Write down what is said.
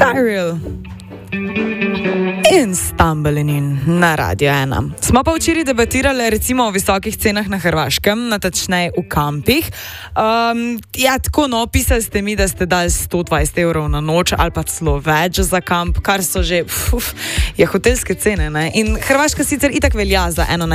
Cyril in Stumbling In na Radio 1. Smo pa včeraj debatirali recimo o visokih cenah na Hrvaškem, natančneje v kampih. Tako pisali ste mi, da ste dali 120 evrov na noč ali pa celo več za kamp, kar so že hotelske cene, ne? In Hrvaška sicer itak velja za eno